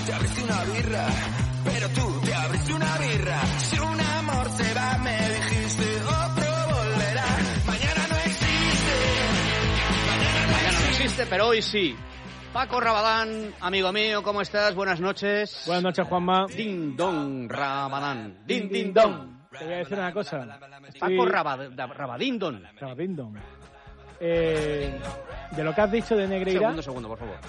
te abriste una birra, pero tú te abriste una birra. Si un amor se va, me dijiste, otro volverá. Mañana no existe. Mañana no existe, pero hoy sí. Paco Rabadán, amigo mío, ¿cómo estás? Buenas noches. Buenas noches, Juanma. Ding dong, Rabadán. Ding ding dong. Te voy a decir una cosa. Paco Rabadindon. Rabadindon. De lo que has dicho de Negreira... Segundo, por favor.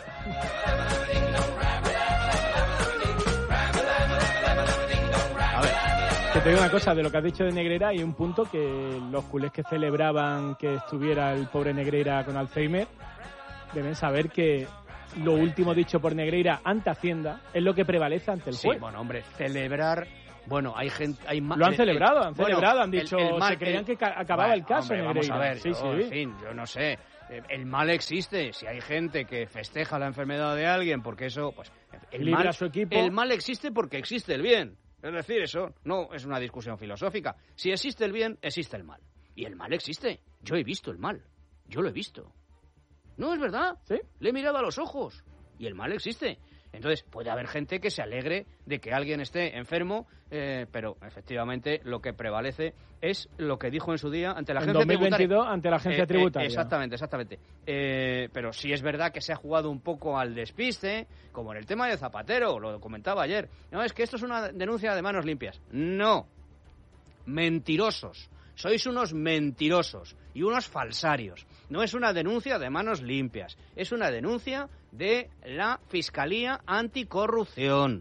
A ver. Que te digo una cosa, de lo que has dicho de Negreira, hay un punto que los culés que celebraban que estuviera el pobre Negreira con Alzheimer deben saber que lo último dicho por Negreira ante Hacienda es lo que prevalece ante el juez. Sí, bueno, hombre, celebrar... Bueno, hay gente... Lo han celebrado, han dicho... mal, se creían que acababa el caso, hombre, Negreira. Vamos a ver, sí. En fin, yo no sé. El mal existe. Si hay gente que festeja la enfermedad de alguien porque eso... pues libra a su equipo. El mal existe porque existe el bien. Es decir, eso no es una discusión filosófica. Si existe el bien, existe el mal. Y el mal existe. Yo he visto el mal. Yo lo he visto. ¿No es verdad? ¿Sí? Le he mirado a los ojos. Y el mal existe. Entonces, puede haber gente que se alegre de que alguien esté enfermo, pero efectivamente lo que prevalece es lo que dijo en su día ante la agencia tributaria. En 2022 ante la agencia tributaria. Exactamente. Pero sí es verdad que se ha jugado un poco al despiste, como en el tema de Zapatero, lo comentaba ayer. No, es que esto es una denuncia de manos limpias. No. Mentirosos. Sois unos mentirosos y unos falsarios. No es una denuncia de manos limpias, es una denuncia de la Fiscalía Anticorrupción.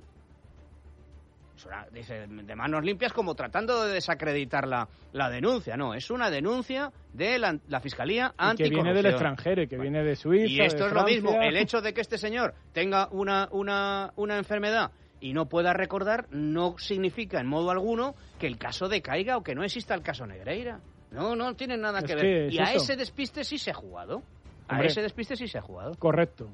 Dice de manos limpias como tratando de desacreditar la denuncia. No, es una denuncia de la Fiscalía Anticorrupción. Que viene del extranjero y que viene de Suiza. Y esto de es Francia. lo mismo. El hecho de que este señor tenga una enfermedad y no pueda recordar no significa en modo alguno que el caso decaiga o que no exista el caso Negreira. No tiene nada que ver. Y a ese despiste sí se ha jugado. Correcto.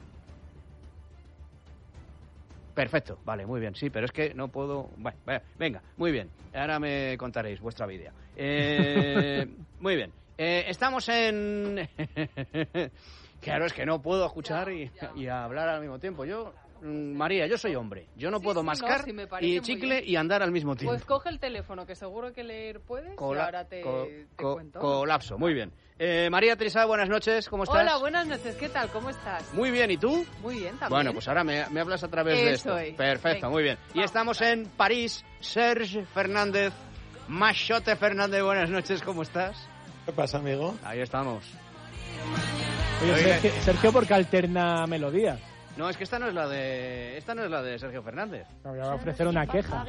Perfecto, vale, muy bien. Sí, pero es que no puedo... Bueno, venga, muy bien. Ahora me contaréis vuestra vida. Muy bien. Estamos en... Claro, es que no puedo escuchar y hablar al mismo tiempo. María, yo soy hombre. Yo no puedo mascar y chicle y andar al mismo tiempo. Pues coge el teléfono, que seguro que leer puedes, y ahora te cuento. Colapso, muy bien. María Teresa, buenas noches, ¿cómo estás? Hola, buenas noches, ¿qué tal? ¿Cómo estás? Muy bien, ¿y tú? Muy bien, también. Bueno, pues ahora me hablas a través de esto. Perfecto, venga. Muy bien. Y estamos en París. Serge Fernández, Machote Fernández, buenas noches, ¿cómo estás? ¿Qué pasa, amigo? Ahí estamos. Oye, Sergio, porque alterna melodías. No, es que esta no es la de Sergio Fernández. Me voy a ofrecer una queja.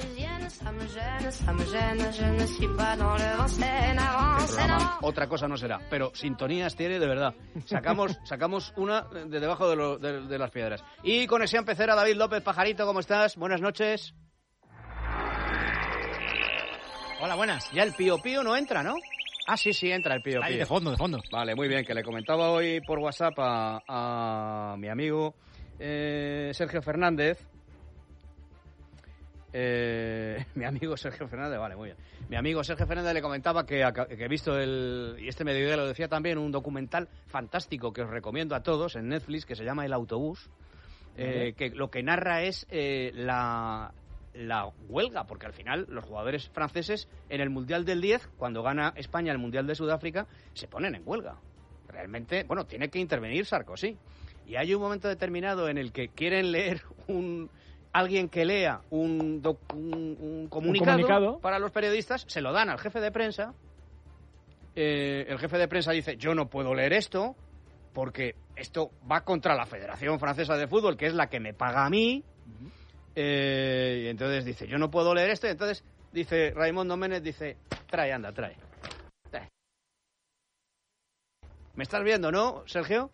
Otra cosa no será, pero sintonías tiene de verdad. Sacamos una de debajo de las piedras. Y conexión pecera, David López Pajarito, ¿cómo estás? Buenas noches. Hola, buenas. Ya el Pío Pío no entra, ¿no? Ah, sí, entra el Pío Pío. Ahí, de fondo. Vale, muy bien, que le comentaba hoy por WhatsApp a mi amigo Sergio Fernández. Mi amigo Sergio Fernández, vale, muy bien. Mi amigo Sergio Fernández le comentaba que he visto y este mediodía lo decía también, un documental fantástico que os recomiendo a todos en Netflix, que se llama El Autobús, que lo que narra es la huelga, porque al final los jugadores franceses en el Mundial del 10, cuando gana España el Mundial de Sudáfrica, se ponen en huelga. Realmente, bueno, tiene que intervenir Sarkozy. Y hay un momento determinado en el que quieren leer alguien que lea un comunicado para los periodistas, se lo dan al jefe de prensa. El jefe de prensa dice, yo no puedo leer esto porque esto va contra la Federación Francesa de Fútbol, que es la que me paga a mí. Y entonces dice, yo no puedo leer esto. Y entonces dice Raimon Domenech, dice, trae. ¿Me estás viendo, no, Sergio?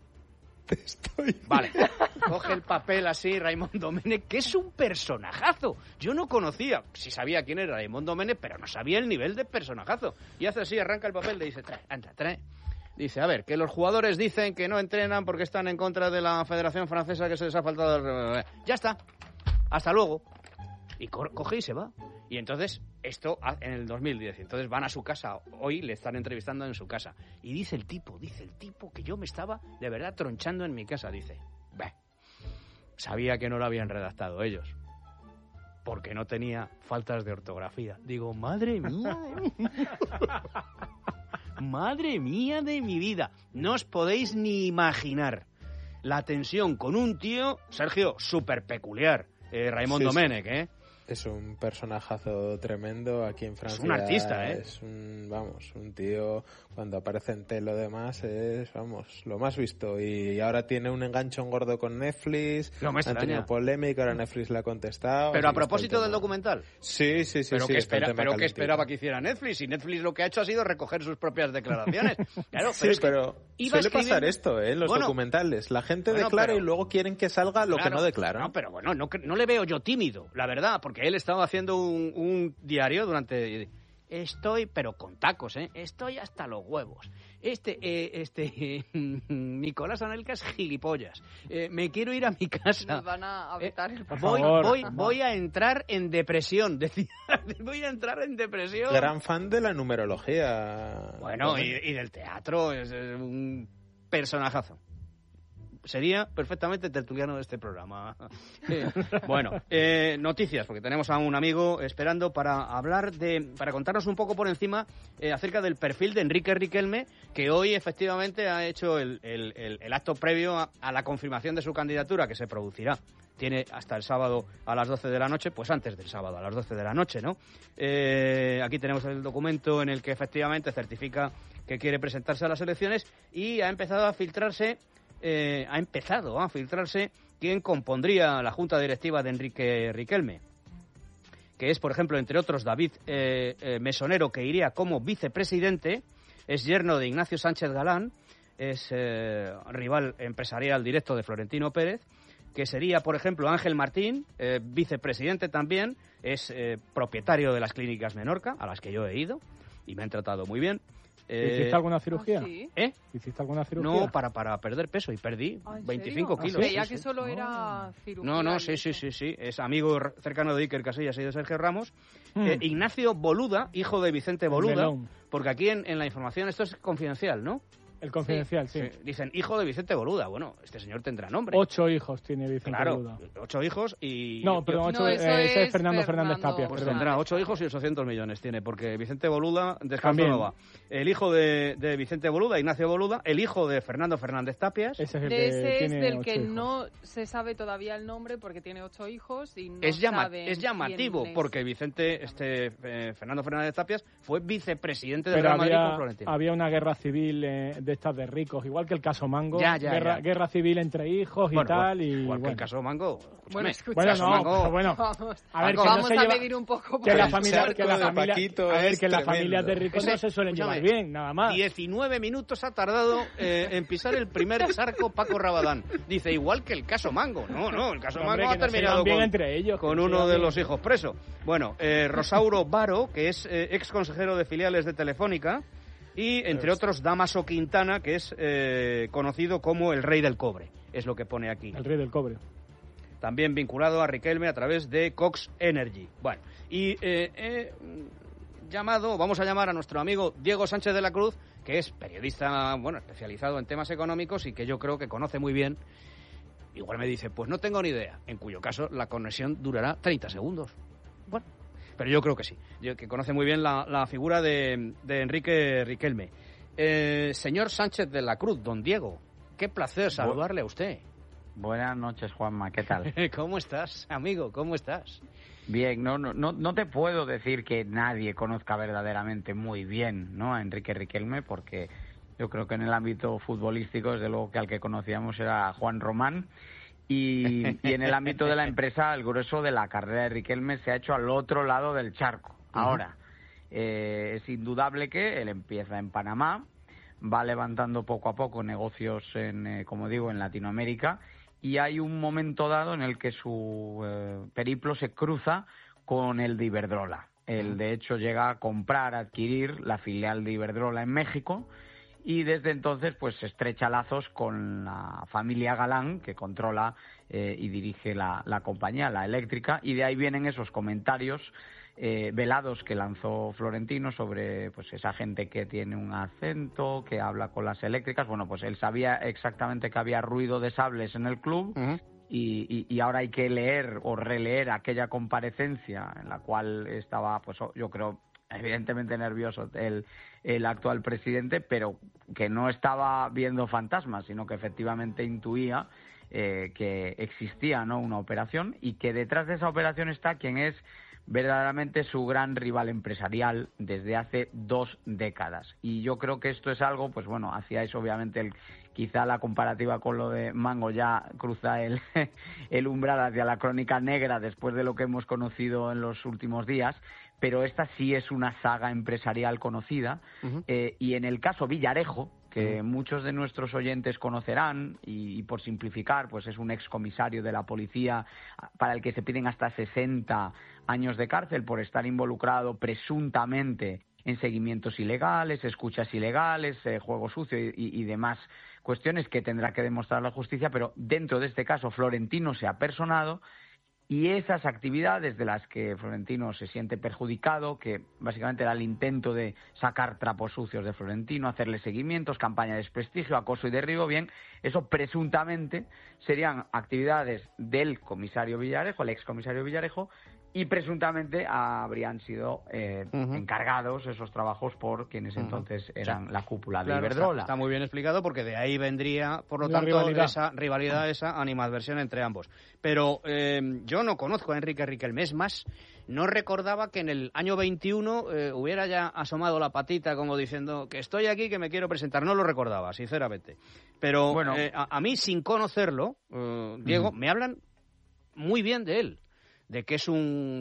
Vale, coge el papel así, Raimon Domenech, que es un personajazo. Yo no conocía, sí sabía quién era Raimon Domenech, pero no sabía el nivel de personajazo. Y hace así, arranca el papel, le dice, trae. Dice, a ver, que los jugadores dicen que no entrenan porque están en contra de la Federación Francesa, que se les ha faltado... Ya está, hasta luego. Y coge y se va. Y entonces, esto en el 2010. Entonces van a su casa. Hoy le están entrevistando en su casa. Y dice el tipo que yo me estaba de verdad tronchando en mi casa. Dice, sabía que no lo habían redactado ellos, porque no tenía faltas de ortografía. Digo, madre mía de mi... madre mía de mi vida. No os podéis ni imaginar la tensión con un tío, Sergio, súper peculiar, Raimon Domenech, ¿eh? Es un personajazo tremendo aquí en Francia. Es un artista, ¿eh? Es un tío, cuando aparece en tele, lo demás es, lo más visto. Y ahora tiene un enganchón gordo con Netflix. No me extraña. Ha tenido polémica, ahora Netflix le ha contestado. Pero a propósito del documental. Sí. ¿Pero qué esperaba que hiciera Netflix? Y Netflix lo que ha hecho ha sido recoger sus propias declaraciones. Claro, pero suele pasar esto, en los documentales. La gente declara y luego quieren que salga lo que no declara. No, pero bueno, no le veo yo tímido, la verdad, porque él estaba haciendo un diario durante... Estoy, pero con tacos, estoy hasta los huevos. Nicolás Anelka es gilipollas. Me quiero ir a mi casa. Nos van a vetar el voy a entrar en depresión, decía. Voy a entrar en depresión. Gran fan de la numerología. Bueno, y del teatro, es un personajazo. Sería perfectamente tertuliano de este programa. Bueno, noticias, porque tenemos a un amigo esperando para contarnos un poco por encima acerca del perfil de Enrique Riquelme, que hoy efectivamente ha hecho el acto previo a la confirmación de su candidatura, que se producirá. Tiene hasta el sábado a las 12 de la noche, pues antes del sábado a las 12 de la noche, ¿no? Aquí tenemos el documento en el que efectivamente certifica que quiere presentarse a las elecciones y ha empezado a filtrarse quién compondría la junta directiva de Enrique Riquelme, que es, por ejemplo, entre otros, David Mesonero, que iría como vicepresidente, es yerno de Ignacio Sánchez Galán, es rival empresarial directo de Florentino Pérez, que sería, por ejemplo, Ángel Martín, vicepresidente también, es propietario de las clínicas Menorca, a las que yo he ido, y me han tratado muy bien. ¿Hiciste alguna cirugía? ¿Sí? ¿Hiciste alguna cirugía? No, para perder peso, y perdí 25 kilos. Creía que solo era cirugía. No, sí. Es amigo cercano de Iker Casillas y de Sergio Ramos. Ignacio Boluda, hijo de Vicente Boluda, porque aquí en la información esto es confidencial, ¿no? El confidencial, sí. Dicen, hijo de Vicente Boluda. Bueno, este señor tendrá nombre. 8 hijos tiene Vicente Boluda. Claro, 8 hijos y... No, pero 8, ese es Fernando Fernández Tapia. Pues tendrá 8 hijos y 800 millones tiene, porque Vicente Boluda descanso no va. El hijo de Vicente Boluda, Ignacio Boluda, el hijo de Fernando Fernández Tapias. Ese es del que no se sabe todavía el nombre porque tiene 8 hijos y no es llamativo, porque Fernando Fernández Tapias fue vicepresidente del Real Madrid con Florentino. Había una guerra civil de estas de ricos, igual que el caso Mango, guerra civil entre hijos y tal. Igual que el caso Mango. Bueno, a ver, vamos a medir un poco. Que las familias de ricos no se suelen llevar bien, nada más. 19 minutos ha tardado en pisar el primer charco Paco Rabadán. Dice, igual que el caso Mango. No, el caso Mango ha terminado con uno de los hijos preso. Bueno, Rosauro Varo, que es ex consejero de filiales de Telefónica, y, entre otros, Dámaso Quintana, que es conocido como el rey del cobre. Es lo que pone aquí. El rey del cobre. También vinculado a Riquelme a través de Cox Energy. Bueno, y vamos a llamar a nuestro amigo Diego Sánchez de la Cruz, que es periodista, especializado en temas económicos y que yo creo que conoce muy bien. Igual me dice, pues no tengo ni idea, en cuyo caso la conexión durará 30 segundos. Bueno, pero yo creo que sí, que conoce muy bien la figura de Enrique Riquelme. Señor Sánchez de la Cruz, don Diego, qué placer saludarle a usted. Buenas noches, Juanma, ¿qué tal? ¿Cómo estás, amigo? ¿Cómo estás? Bien, no te puedo decir que nadie conozca verdaderamente muy bien, ¿no?, a Enrique Riquelme, porque yo creo que en el ámbito futbolístico, desde luego que al que conocíamos era Juan Román, y en el ámbito de la empresa, el grueso de la carrera de Riquelme se ha hecho al otro lado del charco. Ahora, es indudable que él empieza en Panamá, va levantando poco a poco negocios, como digo, en Latinoamérica, y hay un momento dado en el que su periplo se cruza con el de Iberdrola. Él, de hecho, llega a adquirir la filial de Iberdrola en México, y desde entonces pues estrecha lazos con la familia Galán, que controla y dirige la compañía, la eléctrica, y de ahí vienen esos comentarios velados que lanzó Florentino sobre pues esa gente que tiene un acento, que habla con las eléctricas. Bueno, pues él sabía exactamente que había ruido de sables en el club y ahora hay que leer o releer aquella comparecencia en la cual estaba, pues yo creo, evidentemente nervioso el actual presidente, pero que no estaba viendo fantasmas, sino que efectivamente intuía que existía, ¿no?, una operación, y que detrás de esa operación está quien es verdaderamente su gran rival empresarial desde hace 2 décadas. Y yo creo que esto es algo, pues bueno, hacíais obviamente quizá la comparativa con lo de Mango ya cruza el umbral hacia la crónica negra después de lo que hemos conocido en los últimos días, pero esta sí es una saga empresarial conocida. Y en el caso Villarejo, que muchos de nuestros oyentes conocerán, y por simplificar, pues es un excomisario de la policía para el que se piden hasta 60 años de cárcel por estar involucrado presuntamente en seguimientos ilegales, escuchas ilegales, juego sucio y demás cuestiones que tendrá que demostrar la justicia, pero dentro de este caso Florentino se ha personado. Y esas actividades de las que Florentino se siente perjudicado, que básicamente era el intento de sacar trapos sucios de Florentino, hacerle seguimientos, campaña de desprestigio, acoso y derribo, bien, eso presuntamente serían actividades del comisario Villarejo, el excomisario Villarejo, y presuntamente habrían sido encargados esos trabajos por quienes entonces eran la cúpula de Iberdrola. Está muy bien explicado, porque de ahí vendría, por lo tanto, esa rivalidad, esa animadversión entre ambos. Pero yo no conozco a Enrique Riquelme, es más, no recordaba que en el año 21 hubiera ya asomado la patita como diciendo que estoy aquí, que me quiero presentar. No lo recordaba, sinceramente. Pero bueno, a mí, sin conocerlo, Diego, me hablan muy bien de él. De que es un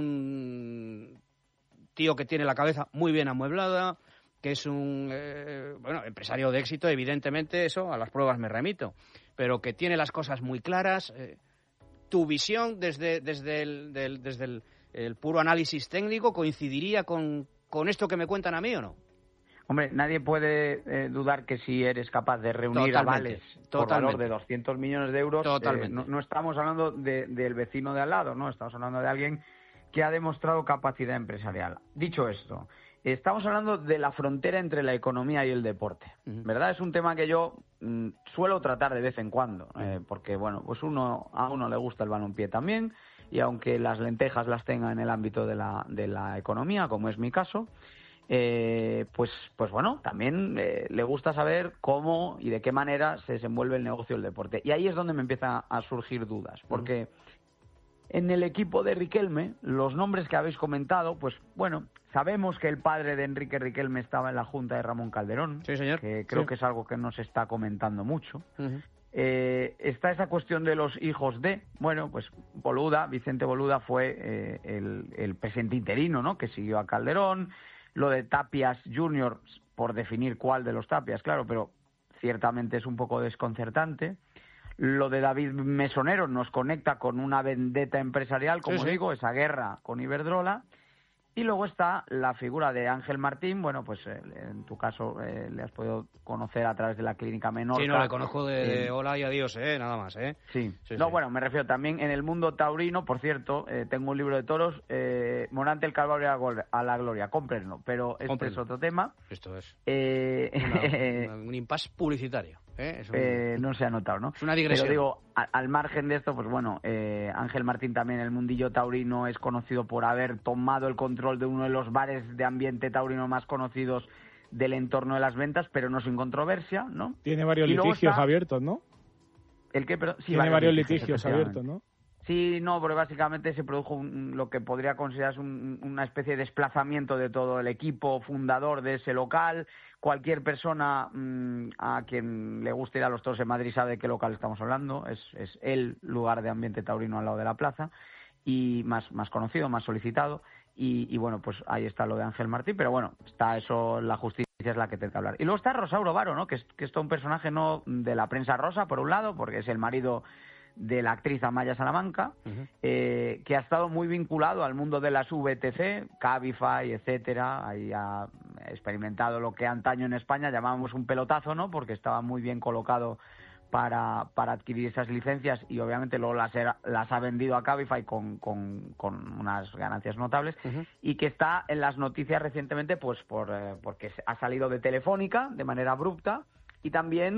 tío que tiene la cabeza muy bien amueblada, que es un empresario de éxito, evidentemente, eso a las pruebas me remito, pero que tiene las cosas muy claras. Tu visión desde el puro análisis técnico coincidiría con esto que me cuentan a mí, ¿o no? Hombre, nadie puede dudar que si eres capaz de reunir avales por valor de 200 millones de euros, no estamos hablando del vecino de al lado, no, estamos hablando de alguien que ha demostrado capacidad empresarial. Dicho esto, estamos hablando de la frontera entre la economía y el deporte, ¿verdad? Es un tema que yo suelo tratar de vez en cuando, porque, bueno, pues a uno le gusta el balompié también, y aunque las lentejas las tenga en el ámbito de la economía, como es mi caso, pues bueno, también le gusta saber cómo y de qué manera se desenvuelve el negocio del deporte. Y ahí es donde me empiezan a surgir dudas, porque en el equipo de Riquelme, los nombres que habéis comentado, pues bueno, sabemos que el padre de Enrique Riquelme estaba en la junta de Ramón Calderón, sí, señor, que creo que es algo que no se está comentando mucho. Está esa cuestión de los hijos de, bueno, pues Vicente Boluda fue el presidente interino, ¿no?, que siguió a Calderón. Lo de Tapias Junior, por definir cuál de los Tapias, claro, pero ciertamente es un poco desconcertante. Lo de David Mesonero nos conecta con una vendetta empresarial, como digo, esa guerra con Iberdrola. Y luego está la figura de Ángel Martín. Bueno, pues en tu caso le has podido conocer a través de la Clínica Menorca. Sí, no, le conozco de hola y adiós, nada más, Sí. Bueno, me refiero también en el mundo taurino, por cierto, tengo un libro de toros, Morante el Calvario a la Gloria, cómprenlo, pero este es otro tema. Esto es un impasse publicitario. No se ha notado, ¿no? Es una digresión. Pero digo, al margen de esto, pues bueno, Ángel Martín también en el mundillo taurino es conocido por haber tomado el control de uno de los bares de ambiente taurino más conocidos del entorno de las ventas, pero no sin controversia, ¿no? Tiene varios litigios abiertos, ¿no? ¿El qué? Pero, sí, tiene varios litigios abiertos, ¿no? Sí, no, porque básicamente se produjo lo que podría considerarse una especie de desplazamiento de todo el equipo fundador de ese local. Cualquier persona a quien le guste ir a los toros en Madrid sabe de qué local estamos hablando. Es el lugar de ambiente taurino al lado de la plaza, y más conocido, más solicitado. Y bueno, pues ahí está lo de Ángel Martín, pero bueno, está eso, la justicia es la que tiene que hablar. Y luego está Rosauro Varo, ¿no?, que es todo un personaje no de la prensa rosa, por un lado, porque es el marido de la actriz Amaya Salamanca, que ha estado muy vinculado al mundo de las VTC, Cabify, etcétera. Ahí ha experimentado lo que antaño en España llamábamos un pelotazo, ¿no?, porque estaba muy bien colocado para adquirir esas licencias, y obviamente luego las ha vendido a Cabify con unas ganancias notables, y que está en las noticias recientemente pues porque ha salido de Telefónica de manera abrupta, y también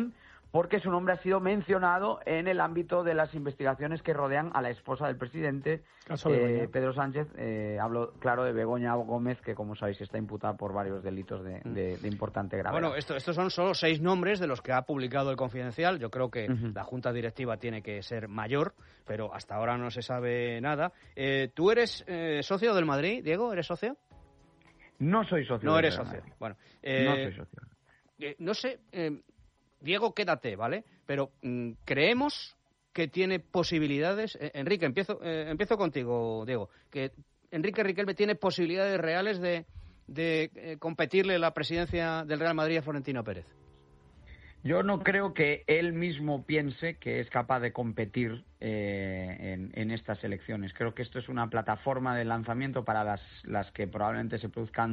porque su nombre ha sido mencionado en el ámbito de las investigaciones que rodean a la esposa del presidente, Pedro Sánchez. Hablo, claro, de Begoña Gómez, que, como sabéis, está imputada por varios delitos de importante gravedad. Bueno, estos son solo 6 nombres de los que ha publicado el Confidencial. Yo creo que la Junta Directiva tiene que ser mayor, pero hasta ahora no se sabe nada. ¿Tú eres socio del Madrid, Diego? ¿Eres socio? No soy socio. No eres socio. Bueno, no soy socio. No sé... Diego, quédate, ¿vale? Pero creemos que tiene posibilidades... Enrique, empiezo contigo, Diego. Que Enrique Riquelme tiene posibilidades reales de competirle la presidencia del Real Madrid a Florentino Pérez. Yo no creo que él mismo piense que es capaz de competir en estas elecciones. Creo que esto es una plataforma de lanzamiento para las que probablemente se produzcan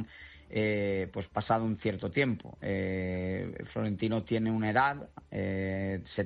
pues pasado un cierto tiempo. Florentino tiene una edad,